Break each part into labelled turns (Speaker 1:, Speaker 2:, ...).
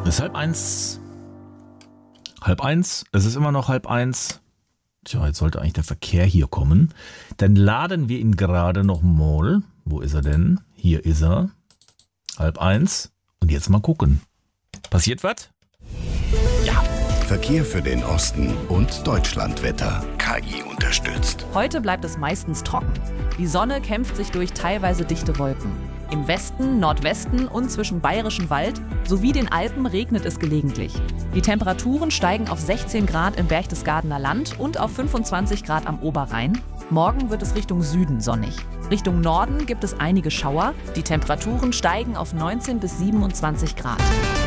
Speaker 1: Es ist 12:30. 12:30. Es ist immer noch 12:30. Tja, jetzt sollte eigentlich der Verkehr hier kommen. Dann laden wir ihn gerade noch mal. Wo ist er denn? Hier ist er. 12:30. Und jetzt mal gucken. Passiert was? Ja.
Speaker 2: Verkehr für den Osten und Deutschlandwetter. KI unterstützt.
Speaker 3: Heute bleibt es meistens trocken. Die Sonne kämpft sich durch teilweise dichte Wolken. Im Westen, Nordwesten und zwischen Bayerischem Wald sowie den Alpen regnet es gelegentlich. Die Temperaturen steigen auf 16 Grad im Berchtesgadener Land und auf 25 Grad am Oberrhein. Morgen wird es Richtung Süden sonnig. Richtung Norden gibt es einige Schauer. Die Temperaturen steigen auf 19 bis 27 Grad.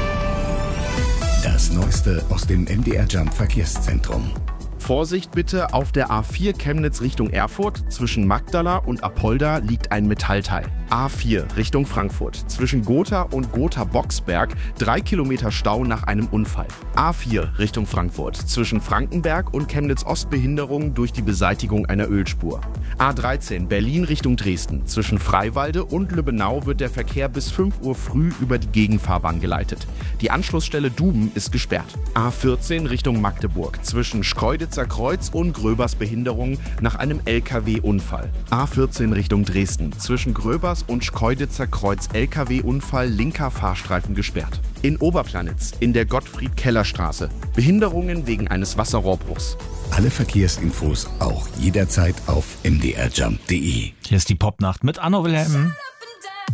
Speaker 2: Das Neueste aus dem MDR Jump Verkehrszentrum.
Speaker 4: Vorsicht bitte, auf der A4 Chemnitz Richtung Erfurt, zwischen Magdala und Apolda liegt ein Metallteil. A4 Richtung Frankfurt, zwischen Gotha und Gotha-Boxberg 3 Kilometer Stau nach einem Unfall. A4 Richtung Frankfurt, zwischen Frankenberg und Chemnitz-Ost Behinderung durch die Beseitigung einer Ölspur. A13 Berlin Richtung Dresden, zwischen Freiwalde und Lübbenau wird der Verkehr bis 5 Uhr früh über die Gegenfahrbahn geleitet. Die Anschlussstelle Duben ist gesperrt. A14 Richtung Magdeburg, zwischen Schkeuditzer Kreuz und Gröbers Behinderung nach einem LKW-Unfall. A14 Richtung Dresden, zwischen Gröbers und Schkeuditzer Kreuz LKW-Unfall, linker Fahrstreifen gesperrt. In Oberplanitz, in der Gottfried-Keller-Straße, Behinderungen wegen eines Wasserrohrbruchs.
Speaker 2: Alle Verkehrsinfos auch jederzeit auf mdrjump.de.
Speaker 1: Hier ist die Popnacht mit Anno Wilhelm.